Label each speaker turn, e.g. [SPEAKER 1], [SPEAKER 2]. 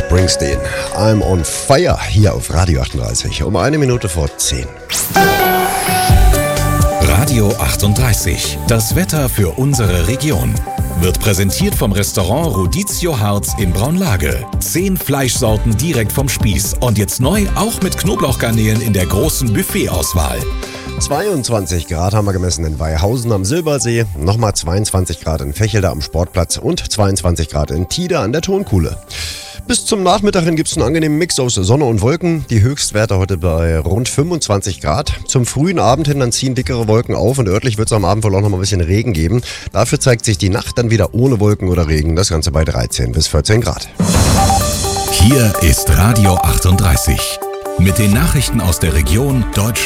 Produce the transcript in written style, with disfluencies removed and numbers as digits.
[SPEAKER 1] Springsteen. I'm on fire hier auf Radio 38 um 1:10.
[SPEAKER 2] Radio 38. Das Wetter für unsere Region. Wird präsentiert vom Restaurant Rodizio Harz in Braunlage. 10 Fleischsorten direkt vom Spieß. Und jetzt neu auch mit Knoblauchgarnelen in der großen Buffetauswahl.
[SPEAKER 1] 22 Grad haben wir gemessen in Weihausen am Silbersee, nochmal 22 Grad in Vechelde am Sportplatz und 22 Grad in Tida an der Tonkuhle. Bis zum Nachmittag hin gibt es einen angenehmen Mix aus Sonne und Wolken. Die Höchstwerte heute bei rund 25 Grad. Zum frühen Abend hin dann ziehen dickere Wolken auf und örtlich wird es am Abend wohl auch noch mal ein bisschen Regen geben. Dafür zeigt sich die Nacht dann wieder ohne Wolken oder Regen. Das Ganze bei 13 bis 14 Grad.
[SPEAKER 2] Hier ist Radio 38 mit den Nachrichten aus der Region Deutschland.